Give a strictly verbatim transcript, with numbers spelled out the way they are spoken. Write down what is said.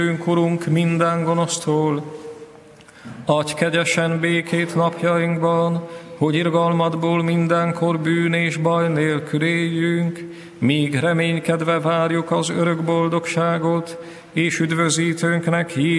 Urunk, minden gonosztól, adj kegyesen békét napjainkban, hogy irgalmadból mindenkor bűn és baj nélkül éljünk, míg reménykedve várjuk az örök boldogságot, és üdvözítőnknek